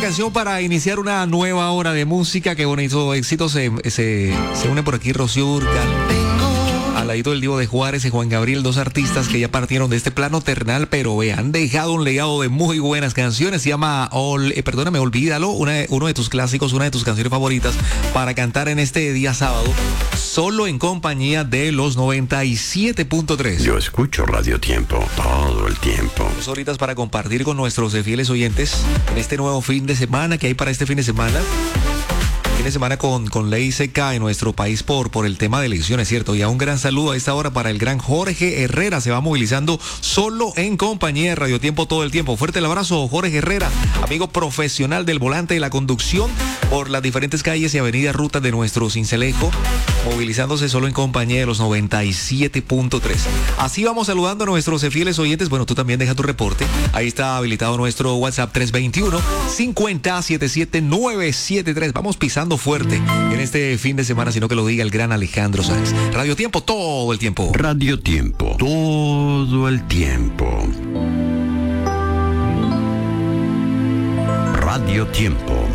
canción para iniciar una nueva hora de música. Qué bonito éxito. Se une por aquí Rocío Dúrcal. Al ladito del Divo de Juárez y Juan Gabriel, dos artistas que ya partieron de este plano terrenal, pero han dejado un legado de muy buenas canciones. Se llama Perdóname, Olvídalo, uno de tus clásicos, una de tus canciones favoritas para cantar en este día sábado, solo en compañía de los 97.3. Yo escucho Radio Tiempo todo el tiempo. 2 horitas para compartir con nuestros fieles oyentes en este nuevo fin de semana que hay para este fin de semana. Fin de semana con ley seca en nuestro país por el tema de elecciones, ¿cierto? Y a un gran saludo a esta hora para el gran Jorge Herrera. Se va movilizando solo en compañía de Radio Tiempo todo el tiempo. Fuerte el abrazo, Jorge Herrera, amigo profesional del volante de la conducción por las diferentes calles y avenidas, rutas de nuestro Sincelejo, movilizándose solo en compañía de los 97.3. Así vamos saludando a nuestros fieles oyentes. Bueno, tú también deja tu reporte. Ahí está habilitado nuestro WhatsApp 321-5077-973. Vamos pisando fuerte en este fin de semana, sino que lo diga el gran Alejandro Sanz. Radio Tiempo todo el tiempo. Radio Tiempo todo el tiempo. Radio Tiempo